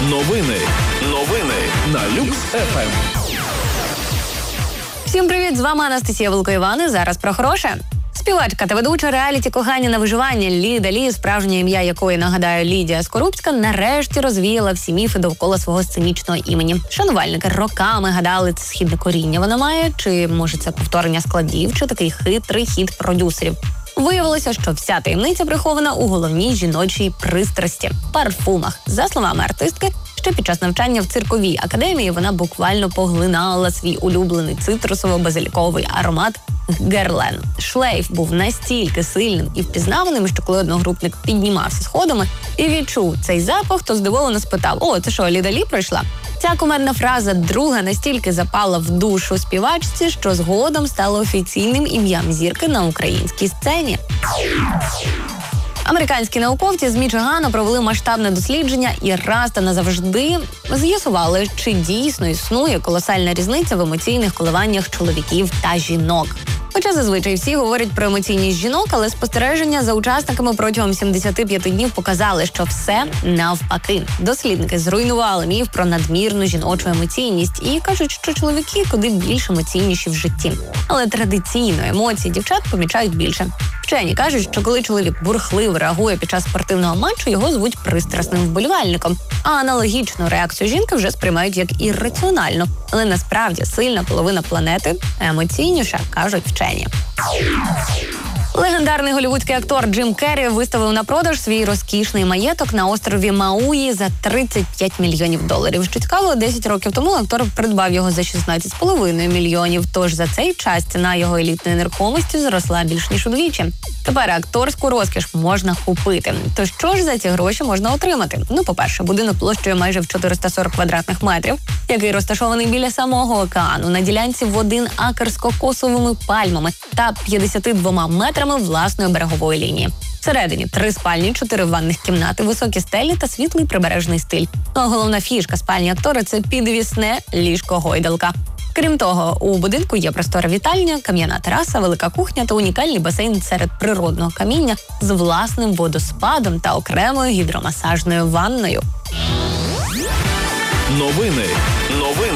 Новини на Люкс ФМ. Всім привіт, з вами Анастасія Волкоївани. Зараз про хороше. Співачка та ведуча реаліті «Кохання на виживання» Ліда Лі, справжнє ім'я якої, нагадаю, Лідія Скорупська, нарешті розвіяла всі міфи довкола свого сценічного імені. Шанувальники роками гадали, це східне коріння вона має, чи, може, це повторення складів, чи такий хитрий хід продюсерів. Виявилося, що вся таємниця прихована у головній жіночій пристрасті – парфумах. За словами артистки, ще під час навчання в цирковій академії вона буквально поглинала свій улюблений цитрусово-базиліковий аромат Герлен. Шлейф був настільки сильним і впізнаваним, що коли одногрупник піднімався сходами і відчув цей запах, то здивовано спитав: «О, це що, Ліда Лі прийшла?» Ця кумедна фраза друга настільки запала в душу співачці, що згодом стала офіційним ім'ям зірки на українській сцені. Американські науковці з Мічигана провели масштабне дослідження і раз та назавжди з'ясували, чи дійсно існує колосальна різниця в емоційних коливаннях чоловіків та жінок. Хоча зазвичай всі говорять про емоційність жінок, але спостереження за учасниками протягом 75 днів показали, що все навпаки. Дослідники зруйнували міф про надмірну жіночу емоційність і кажуть, що чоловіки куди більш емоційніші в житті. Але традиційно емоції дівчат помічають більше. Вчені кажуть, що коли чоловік бурхливо реагує під час спортивного матчу, його звуть пристрасним вболівальником. А аналогічну реакцію жінки вже сприймають як ірраціональну. Але насправді сильна половина планети емоційніша, кажуть вчені. Легендарний голівудський актор Джим Керрі виставив на продаж свій розкішний маєток на острові Мауї за $35 мільйонів. Що цікаво, 10 років тому актор придбав його за $16,5 мільйонів, тож за цей час ціна його елітної нерухомості зросла більш ніж удвічі. Тепер акторську розкіш можна купити. То що ж за ці гроші можна отримати? Ну, по-перше, будинок площею майже в 440 квадратних метрів, який розташований біля самого океану, на ділянці в 1 акр з кокосовими пальмами та 52 метрами власної берегової лінії. Всередині 3 спальні, 4 ванних кімнати, високі стелі та світлий прибережний стиль. Ну, а головна фішка спальні актора – це підвісне ліжко-гойдалка. Крім того, у будинку є простора вітальня, кам'яна тераса, велика кухня та унікальний басейн серед природного каміння з власним водоспадом та окремою гідромасажною ванною. Новини